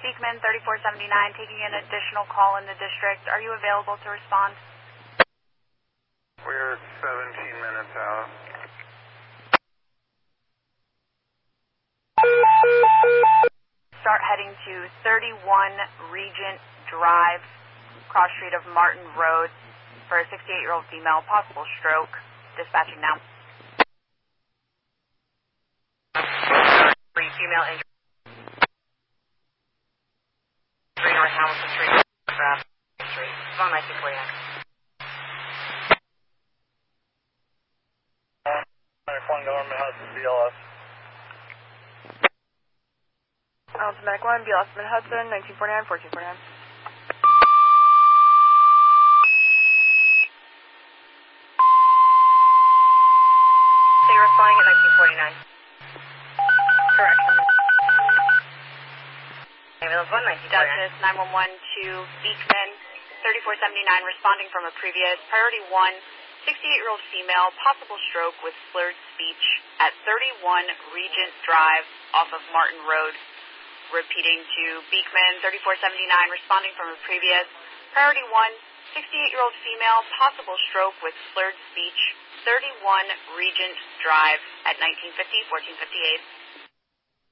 Beekman 3479, taking an additional call in the district. Are you available to respond? We're 17 minutes out. Start heading to 31 Regent Drive, cross street of Martin Road, for a 68-year-old female, possible stroke. Dispatching now. Female injury. 3 North Hamilton Street, Street. It's on 1949. Medic 1, Government Hudson, BLS. Medic 1, BLS Mid Hudson, 1949, 1449. So you're responding at 1949? Correct. Ambulance 1, 1949. Justice 911 to Beekman 3479, responding from a previous. Priority 1, 68-year-old female, possible stroke with slurred speech at 31 Regent Drive off of Martin Road. Repeating to Beekman 3479, responding from a previous. Priority 1, 68-year-old female, possible stroke with slurred speech, 31 Regent Drive at 1950, 1458.